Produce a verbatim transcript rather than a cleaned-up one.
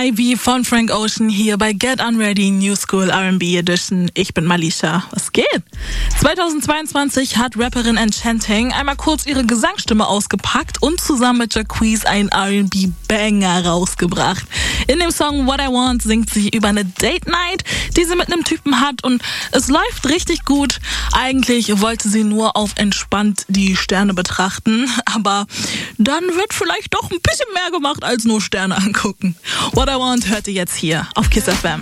Maybe von Frank Ocean hier bei Get Unready New School R and B Edition. Ich bin Malisha. Was geht? zweitausendzweiundzwanzig hat Rapperin Enchanting einmal kurz ihre Gesangsstimme ausgepackt und zusammen mit Jacquees einen R and B-Banger rausgebracht. In dem Song What I Want singt sie über eine Date-Night, die sie mit einem Typen hat, und es läuft richtig gut. Eigentlich wollte sie nur auf entspannt die Sterne betrachten, aber dann wird vielleicht doch ein bisschen mehr gemacht als nur Sterne angucken. What I Want hört ihr jetzt hier auf Kiss F M.